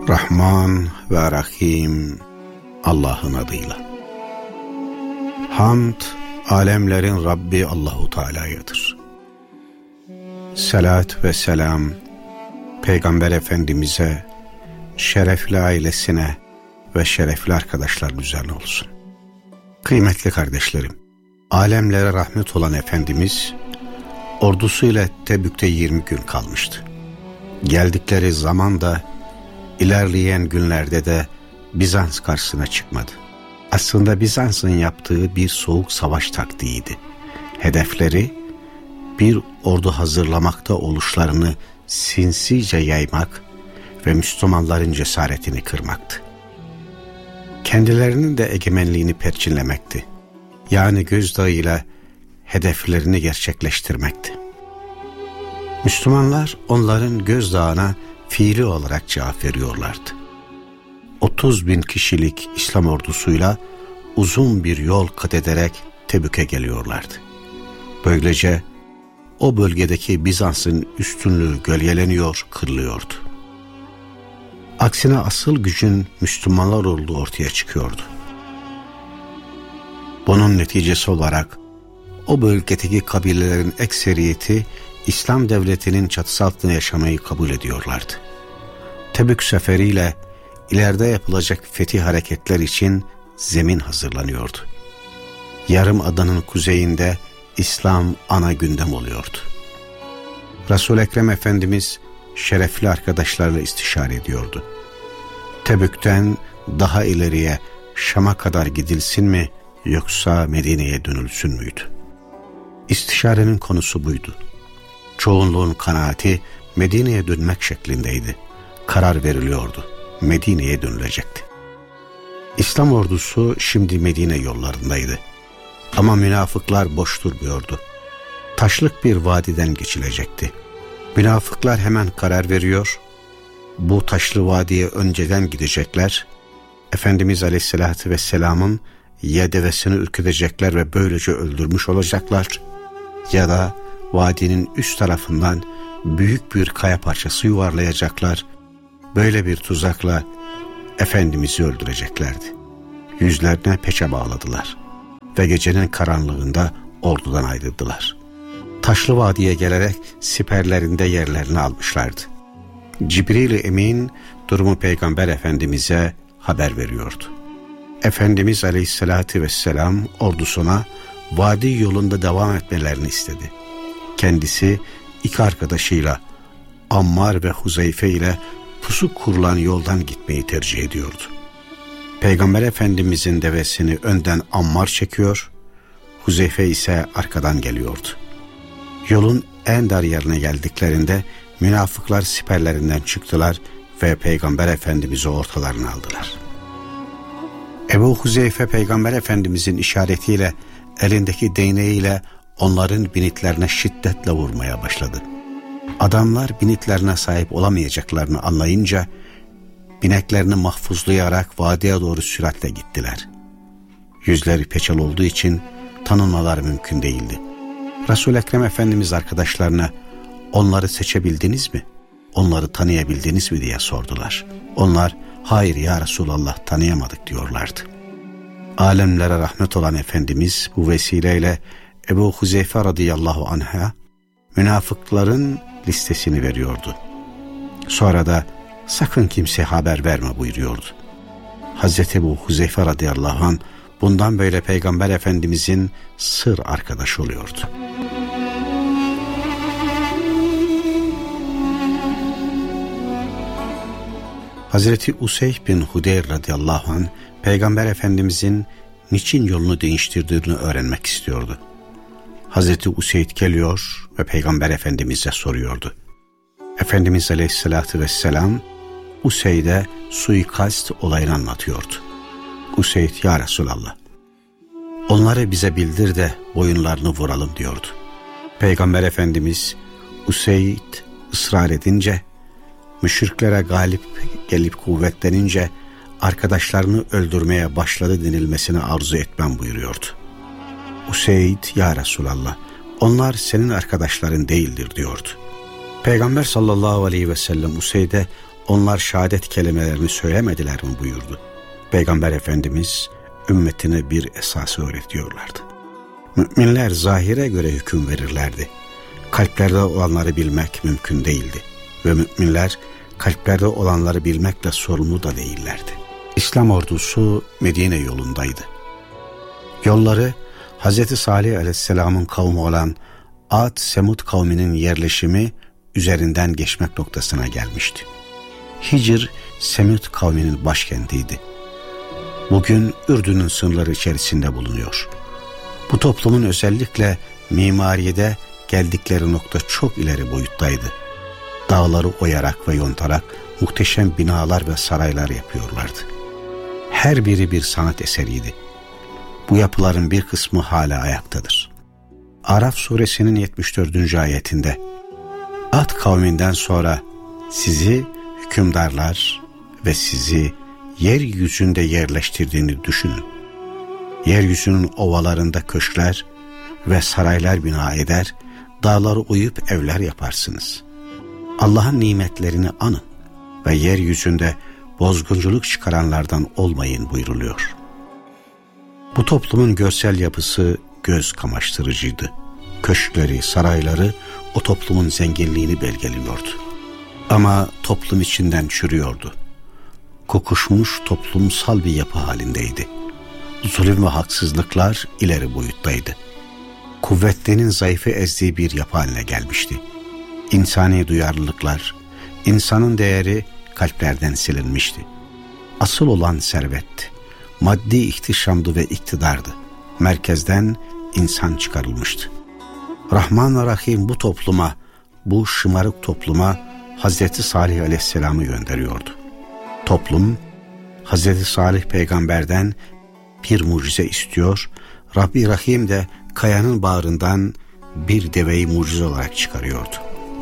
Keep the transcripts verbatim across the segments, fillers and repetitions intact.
Rahman ve Rahim Allah'ın adıyla. Hamd, alemlerin Rabbi Allahu Teala'yadır. Salat ve selam Peygamber Efendimiz'e, şerefli ailesine ve şerefli arkadaşların üzerine olsun. Kıymetli kardeşlerim, alemlere rahmet olan Efendimiz ordusuyla Tebük'te yirmi gün kalmıştı. Geldikleri zaman da ilerleyen günlerde de Bizans karşısına çıkmadı. Aslında Bizans'ın yaptığı bir soğuk savaş taktiğiydi. Hedefleri bir ordu hazırlamakta oluşlarını sinsice yaymak ve Müslümanların cesaretini kırmaktı. Kendilerinin de egemenliğini perçinlemekti. Yani gözdağıyla hedeflerini gerçekleştirmekti. Müslümanlar onların gözdağına fiili olarak cevap veriyorlardı. otuz bin kişilik İslam ordusuyla uzun bir yol kat ederek Tebük'e geliyorlardı. Böylece o bölgedeki Bizans'ın üstünlüğü gölgeleniyor, kırılıyordu. Aksine asıl gücün Müslümanlar olduğu ortaya çıkıyordu. Bunun neticesi olarak o bölgedeki kabilelerin ekseriyeti İslam devletinin çatısı altında yaşamayı kabul ediyorlardı. Tebük seferiyle ileride yapılacak fetih hareketler için zemin hazırlanıyordu. Yarımada'nın kuzeyinde İslam ana gündem oluyordu. Resul-i Ekrem Efendimiz şerefli arkadaşlarla istişare ediyordu. Tebük'ten daha ileriye Şam'a kadar gidilsin mi yoksa Medine'ye dönülsün müydü? İstişarenin konusu buydu. Çoğunluğun kanaati Medine'ye dönmek şeklindeydi. Karar veriliyordu. Medine'ye dönülecekti. İslam ordusu şimdi Medine yollarındaydı. Ama münafıklar boş durmuyordu. Taşlık bir vadiden geçilecekti. Münafıklar hemen karar veriyor. Bu taşlı vadiye önceden gidecekler. Efendimiz Aleyhisselatü Vesselam'ın ya devesini ürkütecekler ve böylece öldürmüş olacaklar, ya da vadinin üst tarafından büyük bir kaya parçası yuvarlayacaklar. Böyle bir tuzakla Efendimiz'i öldüreceklerdi. Yüzlerine peçe bağladılar ve gecenin karanlığında ordudan ayrıldılar. Taşlı vadiye gelerek siperlerinde yerlerini almışlardı. Cibril-i Emin durumu Peygamber Efendimiz'e haber veriyordu. Efendimiz Aleyhisselatü Vesselam ordusuna vadi yolunda devam etmelerini istedi. Kendisi iki arkadaşıyla Ammar ve Huzeyfe ile pusu kurulan yoldan gitmeyi tercih ediyordu. Peygamber Efendimizin devesini önden Ammar çekiyor, Huzeyfe ise arkadan geliyordu. Yolun en dar yerine geldiklerinde münafıklar siperlerinden çıktılar ve Peygamber Efendimiz'i ortalarına aldılar. Ebu Huzeyfe Peygamber Efendimizin işaretiyle elindeki değneğiyle onların binitlerine şiddetle vurmaya başladı. Adamlar binitlerine sahip olamayacaklarını anlayınca bineklerini mahfuzlayarak vadiye doğru süratle gittiler. Yüzleri peçel olduğu için tanınmaları mümkün değildi. Resul-i Ekrem Efendimiz arkadaşlarına onları seçebildiniz mi? Onları tanıyabildiniz mi diye sordular. Onlar hayır ya Resulallah tanıyamadık diyorlardı. Alemlere rahmet olan Efendimiz bu vesileyle Ebu Huzeyfe radıyallahu anh'a münafıkların listesini veriyordu. Sonra da sakın kimseye haber verme buyuruyordu. Hazreti Ebu Huzeyfe radıyallahu anh bundan böyle Peygamber Efendimizin sır arkadaşı oluyordu. Hazreti Useyh bin Hudeyr radıyallahu anh Peygamber Efendimizin niçin yolunu değiştirdiğini öğrenmek istiyordu. Hazreti Useyd geliyor ve Peygamber Efendimiz'e soruyordu. Efendimiz Aleyhisselatü Vesselam Useyd'e suikast olayını anlatıyordu. Useyd ya Resulallah onları bize bildir de boyunlarını vuralım diyordu. Peygamber Efendimiz Useyd ısrar edince, müşriklere galip gelip kuvvetlenince arkadaşlarını öldürmeye başladı denilmesini arzu etmem buyuruyordu. Useyd ya Resulallah onlar senin arkadaşların değildir diyordu. Peygamber sallallahu aleyhi ve sellem Useyd'e onlar şehadet kelimelerini söylemediler mi buyurdu. Peygamber Efendimiz ümmetine bir esası öğretiyorlardı. Müminler zahire göre hüküm verirlerdi. Kalplerde olanları bilmek mümkün değildi. Ve müminler kalplerde olanları bilmekle sorumlu da değillerdi. İslam ordusu Medine yolundaydı. Yolları Hazreti Salih Aleyhisselam'ın kavmi olan Ad Semud kavminin yerleşimi üzerinden geçmek noktasına gelmişti. Hicr, Semud kavminin başkentiydi. Bugün Ürdün'ün sınırları içerisinde bulunuyor. Bu toplumun özellikle mimaride geldikleri nokta çok ileri boyuttaydı. Dağları oyarak ve yontarak muhteşem binalar ve saraylar yapıyorlardı. Her biri bir sanat eseriydi. Bu yapıların bir kısmı hala ayaktadır. Araf suresinin yetmiş dördüncü ayetinde Ad kavminden sonra sizi hükümdarlar ve sizi yeryüzünde yerleştirdiğini düşünün. Yeryüzünün ovalarında köşkler ve saraylar bina eder, dağları oyup evler yaparsınız. Allah'ın nimetlerini anın ve yeryüzünde bozgunculuk çıkaranlardan olmayın buyruluyor. Bu toplumun görsel yapısı göz kamaştırıcıydı. Köşkleri, sarayları o toplumun zenginliğini belgeliyordu. Ama toplum içinden çürüyordu. Kokuşmuş toplumsal bir yapı halindeydi. Zulüm ve haksızlıklar ileri boyuttaydı. Kuvvetlinin zayıfı ezdiği bir yapı haline gelmişti. İnsani duyarlılıklar, insanın değeri kalplerden silinmişti. Asıl olan servet, maddi ihtişamdı ve iktidardı. Merkezden insan çıkarılmıştı. Rahman ve Rahim bu topluma, bu şımarık topluma Hazreti Salih Aleyhisselam'ı gönderiyordu. Toplum, Hazreti Salih peygamberden bir mucize istiyor, Rabbi Rahim de kayanın bağrından bir deveyi mucize olarak çıkarıyordu.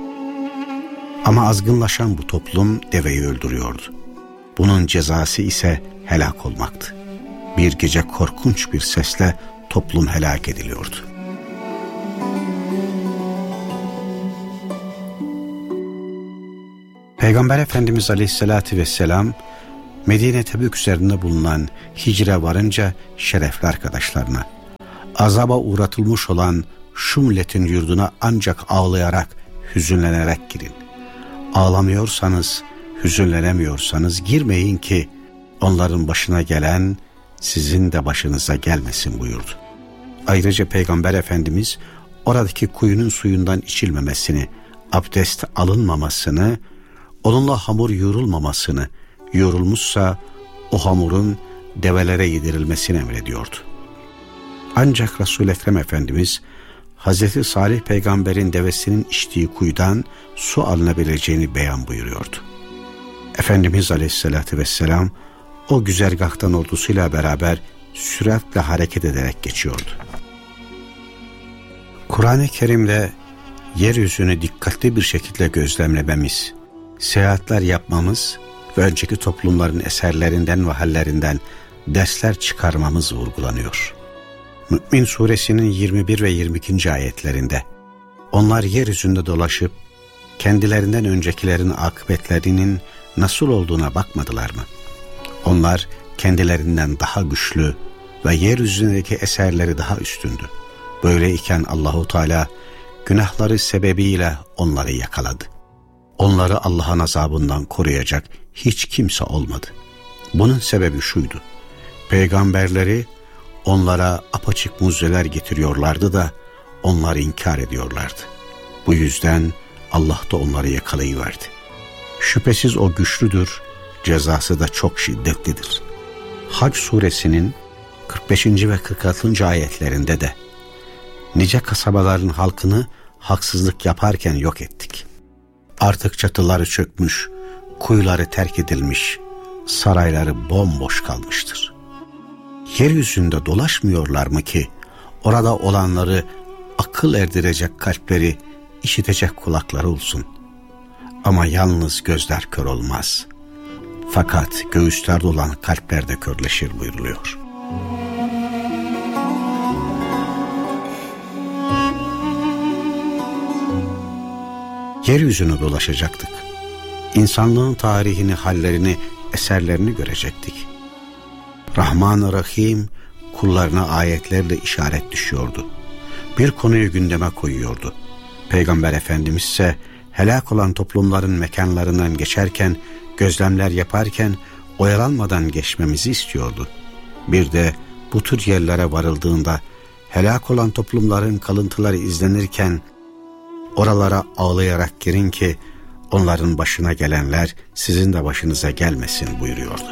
Ama azgınlaşan bu toplum deveyi öldürüyordu. Bunun cezası ise helak olmaktı. Bir gece korkunç bir sesle toplum helak ediliyordu. Peygamber Efendimiz Aleyhisselatü Vesselam Medine Tebük üzerinde bulunan Hicre varınca şerefli arkadaşlarına, azaba uğratılmış olan şu milletin yurduna ancak ağlayarak, hüzünlenerek girin. Ağlamıyorsanız, hüzünlenemiyorsanız girmeyin ki onların başına gelen sizin de başınıza gelmesin buyurdu. Ayrıca Peygamber Efendimiz oradaki kuyunun suyundan içilmemesini, abdest alınmamasını, onunla hamur yoğrulmamasını, yoğrulmuşsa o hamurun develere yedirilmesini emrediyordu. Ancak Resul-i Ekrem Efendimiz Hazreti Salih peygamberin devesinin içtiği kuyudan su alınabileceğini beyan buyuruyordu. Efendimiz Aleyhisselatü Vesselam o güzergahtan ordusuyla beraber süratle hareket ederek geçiyordu. Kur'an-ı Kerim'de yeryüzünü dikkatli bir şekilde gözlemlememiz, seyahatler yapmamız ve önceki toplumların eserlerinden ve hallerinden dersler çıkarmamız vurgulanıyor. Mü'min suresinin yirmi bir ve yirmi ikinci ayetlerinde onlar yeryüzünde dolaşıp kendilerinden öncekilerin akıbetlerinin nasıl olduğuna bakmadılar mı? Onlar kendilerinden daha güçlü ve yeryüzündeki eserleri daha üstündü. Böyleyken Allahu Teala günahları sebebiyle onları yakaladı. Onları Allah'ın azabından koruyacak hiç kimse olmadı. Bunun sebebi şuydu: peygamberleri onlara apaçık mucizeler getiriyorlardı da onları inkar ediyorlardı. Bu yüzden Allah da onları yakalayıverdi. Şüphesiz o güçlüdür, cezası da çok şiddetlidir. Hac suresinin kırk beşinci ve kırk altıncı ayetlerinde de nice kasabaların halkını haksızlık yaparken yok ettik. Artık çatıları çökmüş, kuyuları terk edilmiş, sarayları bomboş kalmıştır. Yeryüzünde dolaşmıyorlar mı ki orada olanları akıl erdirecek kalpleri, işitecek kulakları olsun? Ama yalnız gözler kör olmaz. Fakat göğüslerde olan kalpler de körleşir buyuruluyor. Yeryüzünü dolaşacaktık. insanlığın tarihini, hallerini, eserlerini görecektik. Rahman-ı Rahim kullarına ayetlerle işaret düşüyordu. Bir konuyu gündeme koyuyordu. Peygamber Efendimiz ise helak olan toplumların mekanlarından geçerken, gözlemler yaparken oyalanmadan geçmemizi istiyordu. Bir de bu tür yerlere varıldığında helak olan toplumların kalıntıları izlenirken oralara ağlayarak girin ki onların başına gelenler sizin de başınıza gelmesin buyuruyordu.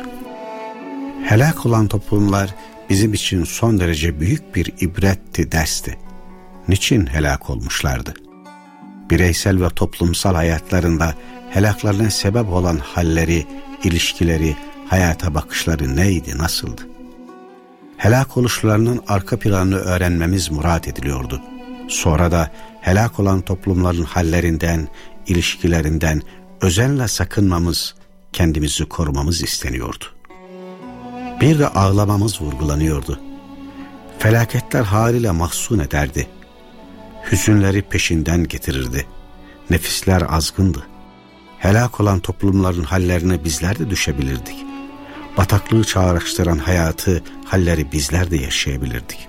Helak olan toplumlar bizim için son derece büyük bir ibretti, dersti. Niçin helak olmuşlardı? Bireysel ve toplumsal hayatlarında helaklarına sebep olan halleri, ilişkileri, hayata bakışları neydi, nasıldı? Helak oluşlarının arka planını öğrenmemiz murat ediliyordu. Sonra da helak olan toplumların hallerinden, ilişkilerinden özenle sakınmamız, kendimizi korumamız isteniyordu. Bir de ağlamamız vurgulanıyordu. Felaketler haliyle mahzun ederdi. Hüzünleri peşinden getirirdi. Nefisler azgındı. Helak olan toplumların hallerine bizler de düşebilirdik. Bataklığı çağrıştıran hayatı, halleri bizler de yaşayabilirdik.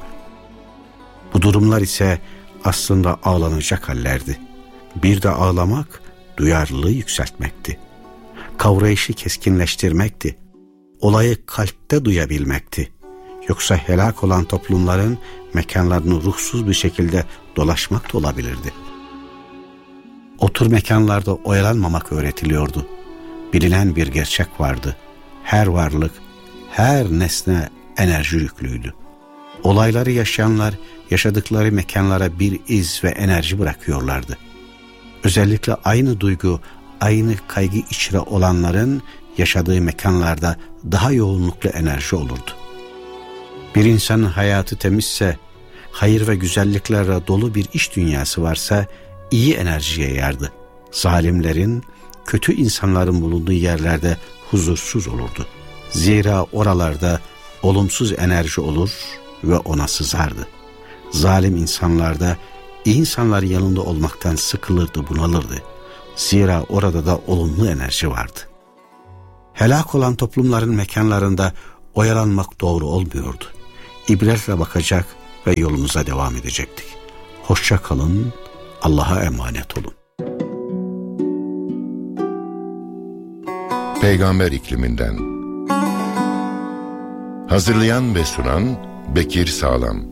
Bu durumlar ise aslında ağlanacak hallerdi. Bir de ağlamak, duyarlılığı yükseltmekti. Kavrayışı keskinleştirmekti. Olayı kalpte duyabilmekti. Yoksa helak olan toplumların mekanlarını ruhsuz bir şekilde dolaşmak da olabilirdi. O tür mekanlarda oyalanmamak öğretiliyordu. Bilinen bir gerçek vardı. Her varlık, her nesne enerji yüklüydü. Olayları yaşayanlar yaşadıkları mekanlara bir iz ve enerji bırakıyorlardı. Özellikle aynı duygu, aynı kaygı içre olanların yaşadığı mekanlarda daha yoğunluklu enerji olurdu. Bir insanın hayatı temizse, hayır ve güzelliklerle dolu bir iç dünyası varsa iyi enerjiye yayardı. Zalimlerin, kötü insanların bulunduğu yerlerde huzursuz olurdu. Zira oralarda olumsuz enerji olur ve ona sızardı. Zalim insanlarda iyi insanların yanında olmaktan sıkılırdı, bunalırdı. Zira orada da olumlu enerji vardı. Helak olan toplumların mekanlarında oyalanmak doğru olmuyordu. İbretle bakacak ve yolumuza devam edecektik. Hoşça kalın, Allah'a emanet olun. Peygamber ikliminden. Hazırlayan ve sunan Bekir Sağlam.